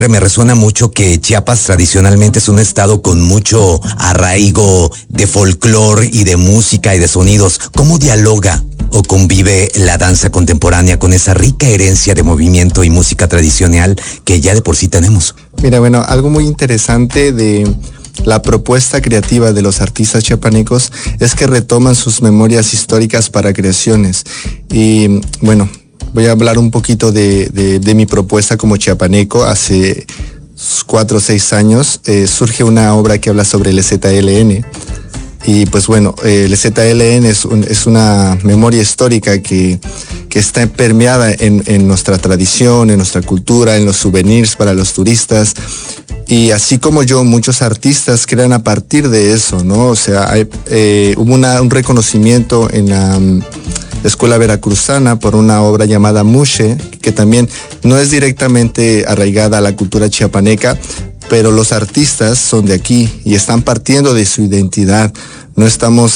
Me resuena mucho que Chiapas tradicionalmente es un estado con mucho arraigo de folclore y de música y de sonidos. ¿Cómo dialoga o convive la danza contemporánea con esa rica herencia de movimiento y música tradicional que ya de por sí tenemos? Mira, bueno, algo muy interesante de la propuesta creativa de los artistas chiapanecos es que retoman sus memorias históricas para creaciones. Y bueno, voy a hablar un poquito de mi propuesta como chiapaneco. Hace 4 o 6 años surge una obra que habla sobre el ZLN. Y pues bueno, el ZLN es una memoria histórica que está permeada en nuestra tradición, en nuestra cultura, en los souvenirs para los turistas. Y así como yo, muchos artistas crean a partir de eso, ¿no? O sea, hubo un reconocimiento en la Escuela Veracruzana por una obra llamada Mushe, que también no es directamente arraigada a la cultura chiapaneca, pero los artistas son de aquí y están partiendo de su identidad. No estamos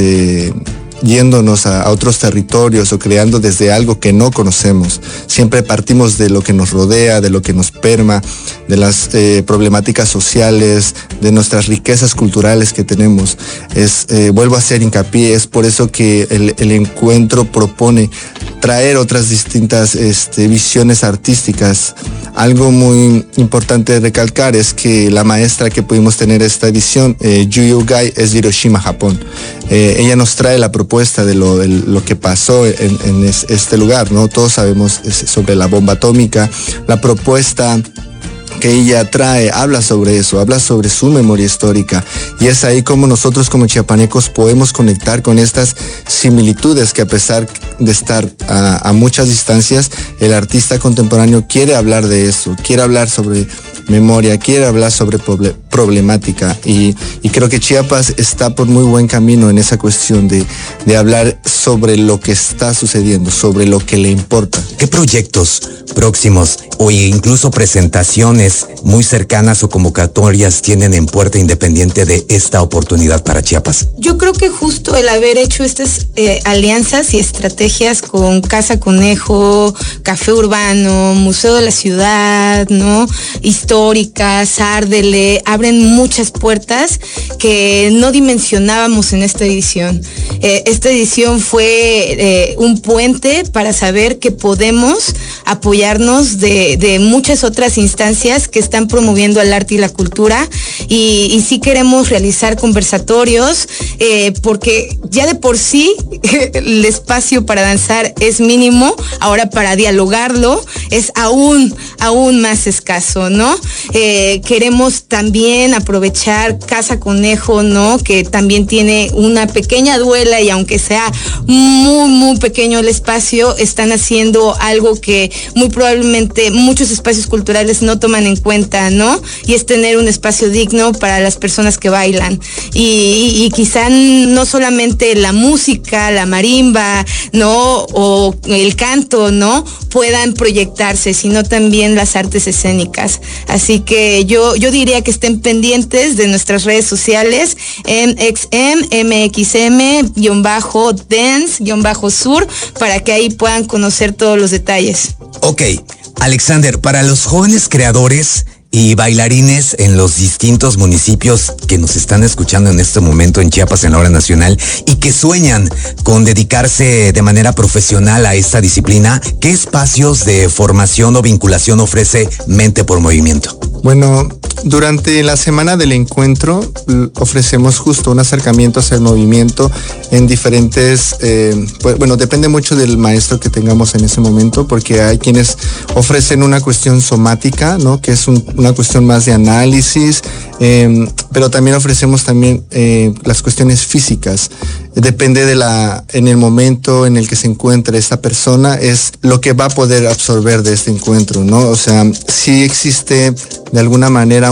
yéndonos a otros territorios o creando desde algo que no conocemos. Siempre partimos de lo que nos rodea, de lo que nos perma, de las problemáticas sociales, de nuestras riquezas culturales que tenemos. Vuelvo a hacer hincapié, es por eso que el encuentro propone traer otras distintas visiones artísticas. Algo muy importante de recalcar es que la maestra que pudimos tener esta edición, Yu Gai, es de Hiroshima, Japón. Ella nos trae la propuesta de lo que pasó en este lugar, ¿no? Todos sabemos sobre la bomba atómica. La propuesta que ella trae habla sobre eso, habla sobre su memoria histórica, y es ahí como nosotros como chiapanecos podemos conectar con estas similitudes que, a pesar de estar a muchas distancias, el artista contemporáneo quiere hablar de eso, quiere hablar sobre memoria, quiere hablar sobre problemática, y creo que Chiapas está por muy buen camino en esa cuestión de hablar sobre lo que está sucediendo, sobre lo que le importa. ¿Qué proyectos próximos o incluso presentaciones muy cercanas o convocatorias tienen en puerta, independiente de esta oportunidad para Chiapas? Yo creo que justo el haber hecho estas alianzas y estrategias con Casa Conejo, Café Urbano, Museo de la Ciudad, ¿no? Históricas, Árdele, abren muchas puertas que no dimensionábamos en esta edición. Esta edición fue un puente para saber que podemos apoyarnos de muchas otras instancias que están promoviendo el arte y la cultura, y sí queremos realizar conversatorios, porque ya de por sí el espacio para danzar es mínimo, ahora para dialogarlo es aún más escaso, ¿no? Queremos también aprovechar Casa Conejo, ¿no? Que también tiene una pequeña duela, y aunque sea muy pequeño el espacio, están haciendo algo que muy probablemente muchos espacios culturales no toman en cuenta, ¿no? Y es tener un espacio digno para las personas que bailan. Y quizá no solamente la música, la marimba, ¿no? O el canto, ¿no? Puedan proyectarse, sino también las artes escénicas. Así que yo diría que estén pendientes de nuestras redes sociales, MXM, para que ahí puedan conocer todos los detalles. Ok, Alexander, para los jóvenes creadores y bailarines en los distintos municipios que nos están escuchando en este momento en Chiapas, en la hora nacional, y que sueñan con dedicarse de manera profesional a esta disciplina, ¿qué espacios de formación o vinculación ofrece Mente por Movimiento? Bueno, durante la semana del encuentro ofrecemos justo un acercamiento hacia el movimiento en diferentes, depende mucho del maestro que tengamos en ese momento, porque hay quienes ofrecen una cuestión somática, ¿no? Que es una cuestión más de análisis, pero también ofrecemos las cuestiones físicas. Depende en el momento en el que se encuentra esta persona, es lo que va a poder absorber de este encuentro, ¿no? O sea, sí existe de alguna manera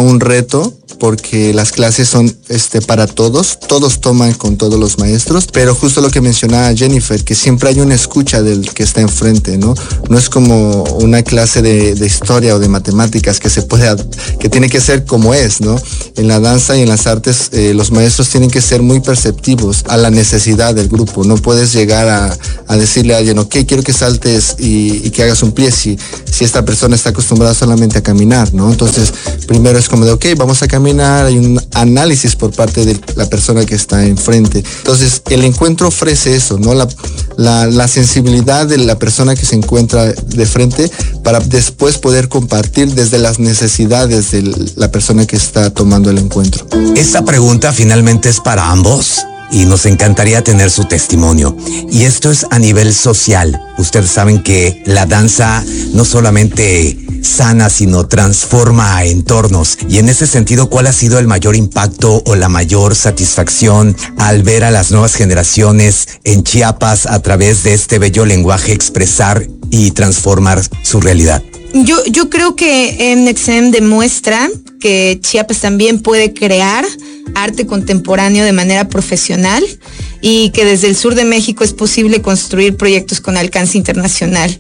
un reto porque las clases son para todos toman con todos los maestros, pero justo lo que mencionaba Jennifer, que siempre hay una escucha del que está enfrente, ¿no? No es como una clase de historia o de matemáticas que tiene que ser como es, ¿no? En la danza y en las artes los maestros tienen que ser muy perceptivos a la necesidad del grupo. No puedes llegar a decirle a alguien, ok, quiero que saltes y que hagas un pie si esta persona está acostumbrada solamente a caminar, ¿no? Entonces, primero es como de, ok, vamos a caminar, hay un análisis por parte de la persona que está enfrente. Entonces, el encuentro ofrece eso, ¿no? La sensibilidad de la persona que se encuentra de frente para después poder compartir desde las necesidades de la persona que está tomando el encuentro. Esta pregunta finalmente es para ambos y nos encantaría tener su testimonio. Y esto es a nivel social. Ustedes saben que la danza no solamente sana, sino transforma a entornos. Y en ese sentido, ¿cuál ha sido el mayor impacto o la mayor satisfacción al ver a las nuevas generaciones en Chiapas a través de este bello lenguaje expresar y transformar su realidad? Yo creo que MXM demuestra que Chiapas también puede crear arte contemporáneo de manera profesional y que desde el sur de México es posible construir proyectos con alcance internacional,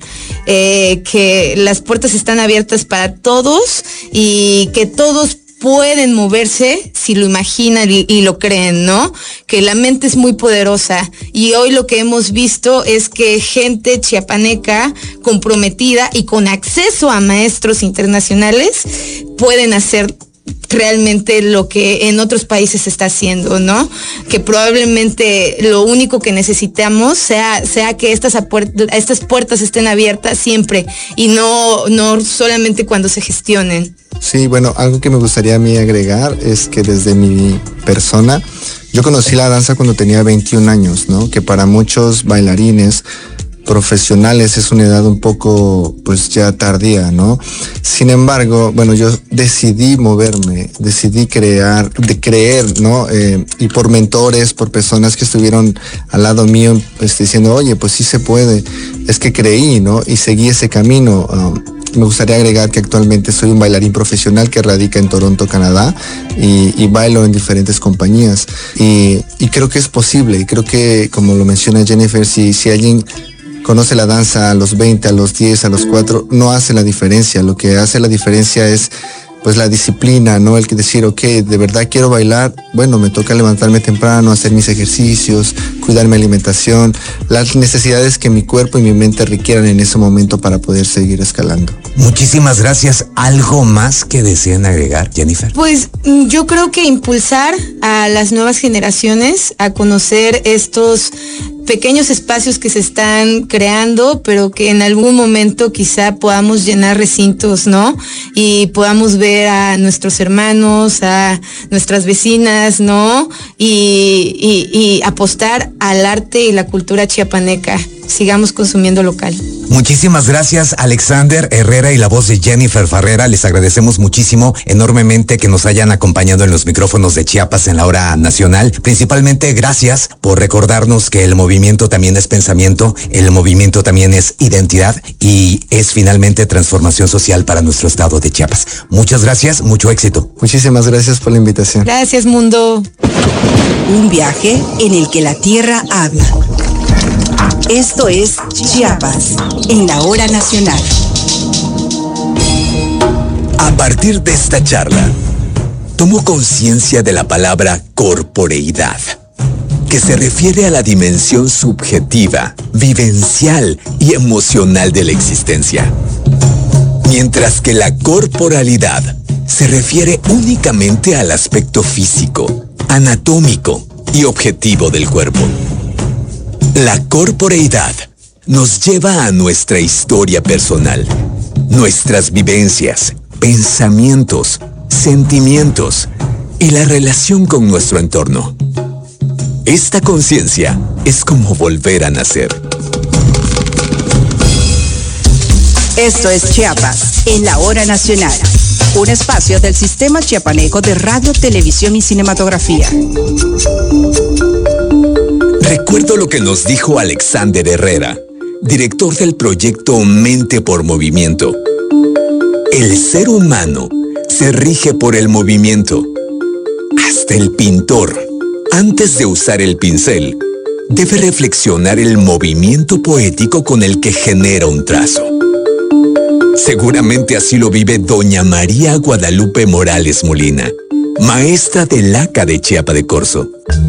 que las puertas están abiertas para todos y que todos pueden moverse si lo imaginan y lo creen, ¿no? Que la mente es muy poderosa y hoy lo que hemos visto es que gente chiapaneca comprometida y con acceso a maestros internacionales pueden hacer realmente lo que en otros países se está haciendo, ¿no? Que probablemente lo único que necesitamos sea que estas puertas estén abiertas siempre y no solamente cuando se gestionen. Sí, bueno, algo que me gustaría a mí agregar es que desde mi persona, yo conocí la danza cuando tenía 21 años, ¿no? Que para muchos bailarines profesionales es una edad un poco pues ya tardía, ¿no? Sin embargo, bueno, yo decidí moverme, decidí creer, ¿no? Y por mentores, por personas que estuvieron al lado mío, diciendo, oye, pues sí se puede, es que creí, ¿no? Y seguí ese camino. Me gustaría agregar que actualmente soy un bailarín profesional que radica en Toronto, Canadá, y bailo en diferentes compañías. Y creo que es posible, y creo que, como lo menciona Jennifer, si alguien conoce la danza a los 20, a los 10, a los 4, no hace la diferencia. Lo que hace la diferencia es pues la disciplina, ¿no? El que decir, ok, de verdad quiero bailar, bueno, me toca levantarme temprano, hacer mis ejercicios, cuidar mi alimentación, las necesidades que mi cuerpo y mi mente requieran en ese momento para poder seguir escalando. Muchísimas gracias. ¿Algo más que deseen agregar, Jennifer? Pues yo creo que impulsar a las nuevas generaciones a conocer estos pequeños espacios que se están creando, pero que en algún momento quizá podamos llenar recintos, ¿no? Y podamos ver a nuestros hermanos, a nuestras vecinas, ¿no? Y apostar al arte y la cultura chiapaneca. Sigamos consumiendo local. Muchísimas gracias, Alexander Herrera y la voz de Jennifer Farrera. Les agradecemos muchísimo, enormemente, que nos hayan acompañado en los micrófonos de Chiapas en la hora nacional. Principalmente, gracias por recordarnos que el movimiento también es pensamiento, el movimiento también es identidad y es finalmente transformación social para nuestro estado de Chiapas. Muchas gracias, mucho éxito. Muchísimas gracias por la invitación. Gracias, mundo. Un viaje en el que la tierra habla. Esto es Chiapas, en la hora nacional. A partir de esta charla, tomo conciencia de la palabra corporeidad, que se refiere a la dimensión subjetiva, vivencial y emocional de la existencia. Mientras que la corporalidad se refiere únicamente al aspecto físico, anatómico y objetivo del cuerpo. La corporeidad nos lleva a nuestra historia personal, nuestras vivencias, pensamientos, sentimientos y la relación con nuestro entorno. Esta conciencia es como volver a nacer. Esto es Chiapas, en la hora nacional. Un espacio del Sistema Chiapaneco de Radio, Televisión y Cinematografía. Recuerdo lo que nos dijo Alexander Herrera, director del proyecto Mente por Movimiento. El ser humano se rige por el movimiento. Hasta el pintor, antes de usar el pincel, debe reflexionar el movimiento poético con el que genera un trazo. Seguramente así lo vive doña María Guadalupe Morales Molina, maestra de laca de Chiapa de Corzo.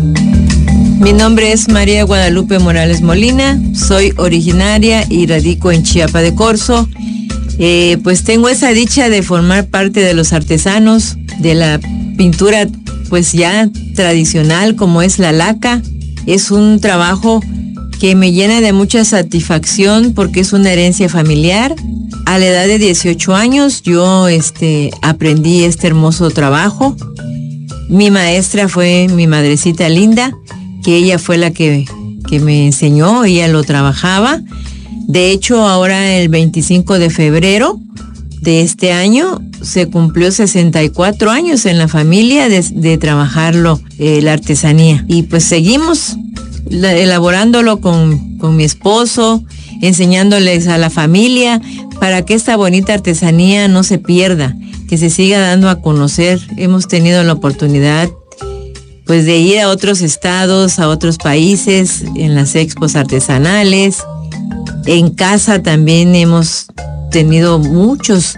Mi nombre es María Guadalupe Morales Molina, soy originaria y radico en Chiapa de Corzo. Pues tengo esa dicha de formar parte de los artesanos de la pintura pues ya tradicional como es la laca. Es un trabajo que me llena de mucha satisfacción porque es una herencia familiar. A la edad de 18 años yo aprendí este hermoso trabajo. Mi maestra fue mi madrecita linda, que ella fue la que me enseñó, ella lo trabajaba. De hecho, ahora el 25 de febrero de este año se cumplió 64 años en la familia de trabajarlo, la artesanía. Y pues seguimos elaborándolo con mi esposo, enseñándoles a la familia para que esta bonita artesanía no se pierda, que se siga dando a conocer. Hemos tenido la oportunidad pues de ir a otros estados, a otros países, en las expos artesanales. En casa también hemos tenido muchas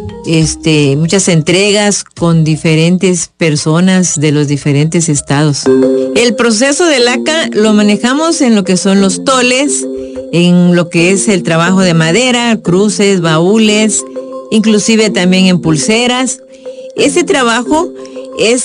entregas con diferentes personas de los diferentes estados. El proceso de laca lo manejamos en lo que son los toles, en lo que es el trabajo de madera, cruces, baúles, inclusive también en pulseras. Ese trabajo es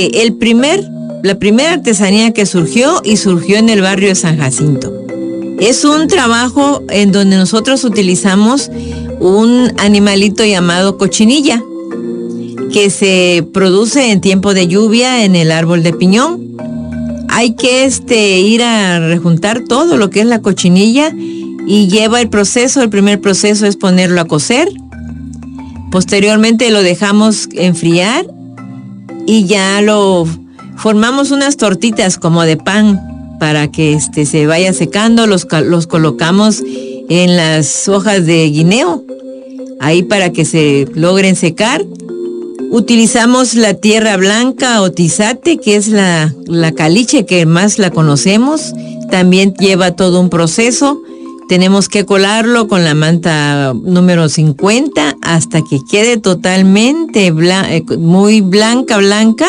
la primera artesanía que surgió en el barrio de San Jacinto. Es un trabajo en donde nosotros utilizamos un animalito llamado cochinilla, que se produce en tiempo de lluvia en el árbol de piñón. Hay que ir a rejuntar todo lo que es la cochinilla y lleva el primer proceso es ponerlo a cocer. Posteriormente lo dejamos enfriar y ya lo formamos unas tortitas como de pan para que se vaya secando. Los colocamos en las hojas de guineo, ahí para que se logren secar. Utilizamos la tierra blanca o tizate, que es la caliche que más la conocemos. También lleva todo un proceso. Tenemos que colarlo con la manta número 50 hasta que quede totalmente muy blanca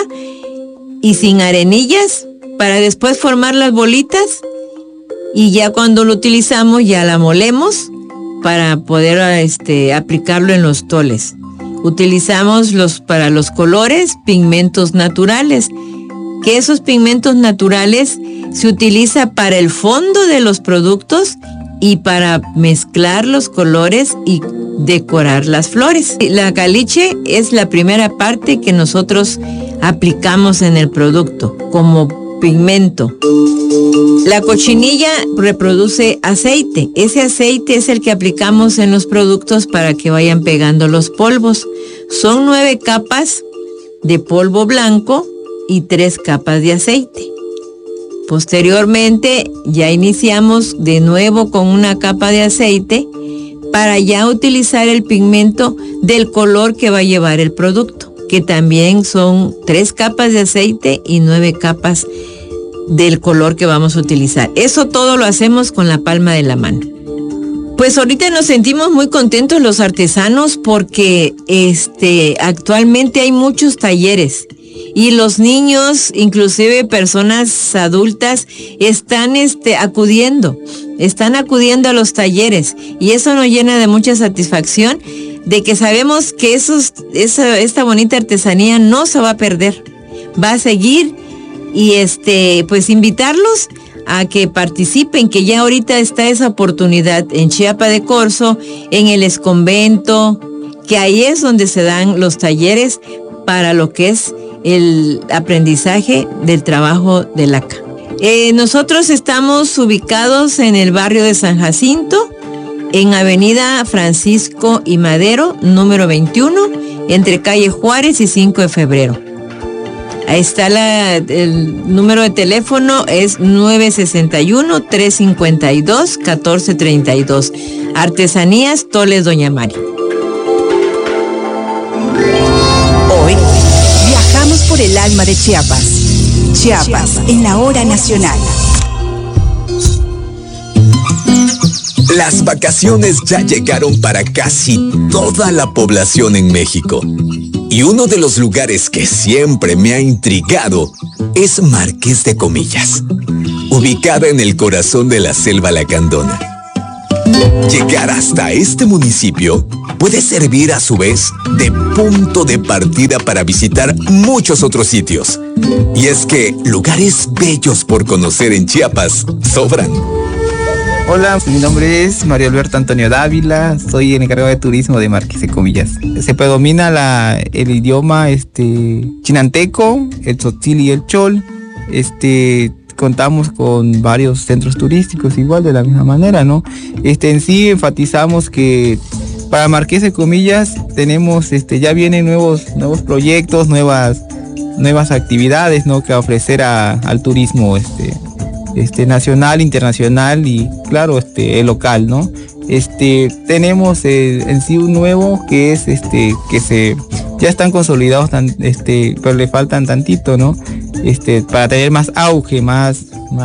y sin arenillas, para después formar las bolitas, y ya cuando lo utilizamos ya la molemos para poder aplicarlo en los toles. Utilizamos para los colores pigmentos naturales, que esos pigmentos naturales se utiliza para el fondo de los productos y para mezclar los colores y decorar las flores. La caliche es la primera parte que nosotros aplicamos en el producto como pigmento. La cochinilla reproduce aceite. Ese aceite es el que aplicamos en los productos para que vayan pegando los polvos. Son 9 capas de polvo blanco y 3 capas de aceite. Posteriormente ya iniciamos de nuevo con una capa de aceite para ya utilizar el pigmento del color que va a llevar el producto, que también son 3 capas de aceite y 9 capas del color que vamos a utilizar. Eso todo lo hacemos con la palma de la mano. Pues ahorita nos sentimos muy contentos los artesanos porque actualmente hay muchos talleres y los niños, inclusive personas adultas, están acudiendo a los talleres, y eso nos llena de mucha satisfacción de que sabemos que esta bonita artesanía no se va a perder, va a seguir, y pues invitarlos a que participen, que ya ahorita está esa oportunidad en Chiapa de Corzo, en el Exconvento, que ahí es donde se dan los talleres para lo que es el aprendizaje del trabajo de laca. Nosotros estamos ubicados en el barrio de San Jacinto, en Avenida Francisco y Madero, número 21, entre calle Juárez y 5 de febrero. Ahí está el número de teléfono, es 961-352-1432. Artesanías Toles Doña Mari. por el alma de Chiapas. Chiapas en la hora nacional. Las vacaciones ya llegaron para casi toda la población en México. Y uno de los lugares que siempre me ha intrigado es Marqués de Comillas, ubicada en el corazón de la selva lacandona. Llegar hasta este municipio puede servir a su vez de punto de partida para visitar muchos otros sitios. Y es que lugares bellos por conocer en Chiapas sobran. Hola, mi nombre es Mario Alberto Antonio Dávila, soy el encargado de turismo de Marqués de Comillas. Se predomina el idioma chinanteco, el tzotzil y el chol. Contamos con varios centros turísticos igual de la misma manera, ¿no? En sí enfatizamos que para Marqués de Comillas tenemos, ya vienen nuevos proyectos, nuevas actividades, ¿no? Que ofrecer al turismo, nacional, internacional y claro, el local, ¿no? Tenemos en sí un nuevo que es ya están consolidados, pero le faltan tantito, ¿no? Para tener más auge, más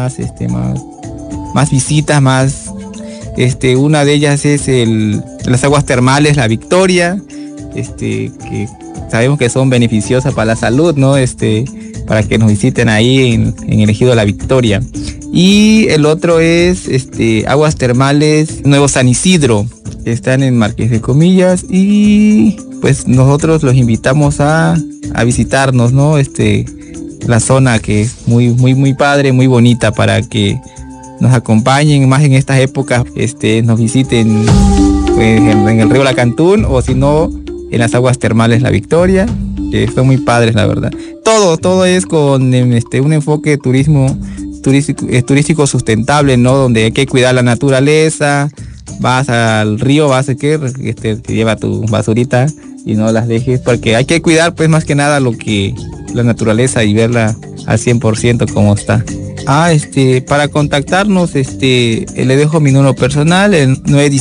visitas, más, una de ellas es las aguas termales La Victoria, que sabemos que son beneficiosas para la salud, ¿no? Para que nos visiten ahí en el ejido La Victoria. Y el otro es aguas termales Nuevo San Isidro, que están en Marqués de Comillas, y pues nosotros los invitamos a visitarnos, ¿no? La zona que es muy padre, muy bonita, para que nos acompañen más en estas épocas, nos visiten pues, en el río Lacantún, o si no en las aguas termales La Victoria, que son muy padres, la verdad. Todo es con un enfoque turístico sustentable, ¿no? Donde hay que cuidar la naturaleza. Vas al río, te lleva tu basurita y no las dejes, porque hay que cuidar pues más que nada la naturaleza y verla al 100% como está. Para contactarnos, le dejo mi número personal, el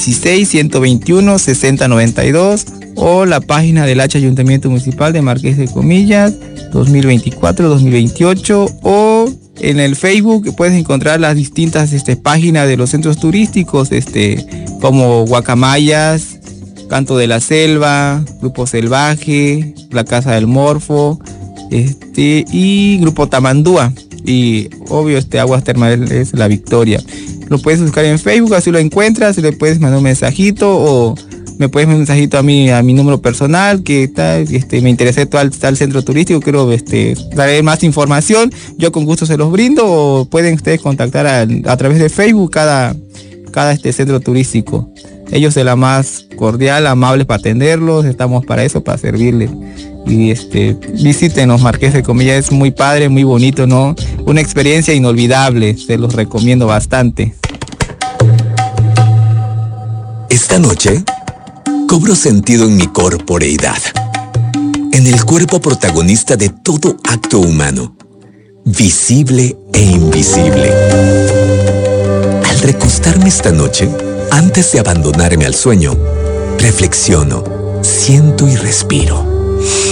916-121-6092, o la página del Ayuntamiento Municipal de Marqués de Comillas, 2024-2028, o en el Facebook puedes encontrar las distintas páginas de los centros turísticos, como Guacamayas, Canto de la Selva, Grupo Selvaje, La Casa del Morfo, y Grupo Tamandúa, y obvio Aguas Termales La Victoria. Lo puedes buscar en Facebook, así lo encuentras, le puedes mandar un mensajito, o me puedes mandar un mensajito a mi número personal, que me interesé tal centro turístico, quiero daré más información, yo con gusto se los brindo, o pueden ustedes contactar a través de Facebook cada centro turístico. Ellos de la más cordial, amables para atenderlos, estamos para eso, para servirles. Y visítenos, Marqués de Comillas, es muy padre, muy bonito, ¿no? Una experiencia inolvidable, se los recomiendo bastante. Esta noche cobro sentido en mi corporeidad, en el cuerpo protagonista de todo acto humano, visible e invisible. Al recostarme esta noche, antes de abandonarme al sueño, reflexiono, siento y respiro.